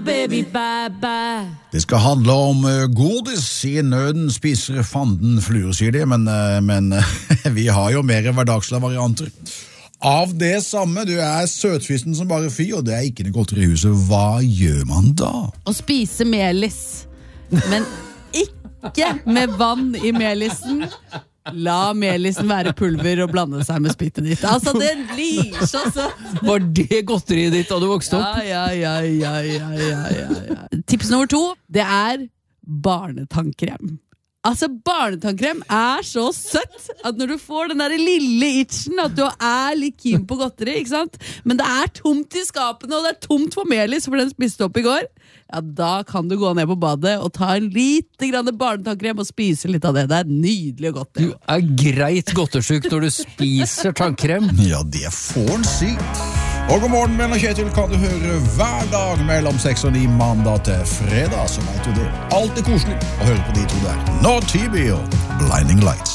baby, bye bye. Det skal handle om godis. I nøden spiser fanden fluer, sier de, men vi har jo mer hverdagslige varianter. Av det samme, du søtfisten som bare fy, og det ikke noe godteri i huset. Hva gjør man da? Å spise melis, men ikke med vann i melisen. La melisen være pulver og blande seg med spyttet ditt. Altså, det blir så søtt. Var det godteriet ditt da du vokste opp? Ja. Tips nummer 2, det barnetannkrem. Altså, barnetannkrem så søtt at når du får den der lille itchen at du litt keen på godteri, ikke sant? Men det tomt i skapene, og det tomt for melis, for den spiste opp i går. Ja, da kan du gå ned på badet og ta en lite grann barnetannkrem og spise litt av det. Det nydelig og godt. Det. Du greit godtersjuk når du spiser tannkrem. Ja, det får en si. Og god morgen, Bjørn og Kjetil, kan du høre hver dag mellom 6 og 9 mandag til fredag, så vet du det. Alt koselig å høre på de to der. Nå, TB og Blinding Lights.